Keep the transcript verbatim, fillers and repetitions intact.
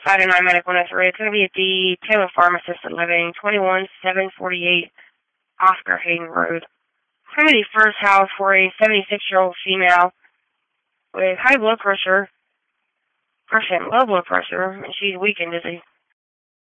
five nine Medical Necessary. It's going to be at the Taylor Farm Assisted Living, twenty-one seven forty-eight Oscar Hayden Road. It's going to be the first house for a seventy-six-year-old female with high blood pressure, person, low blood pressure, and she's weak and dizzy.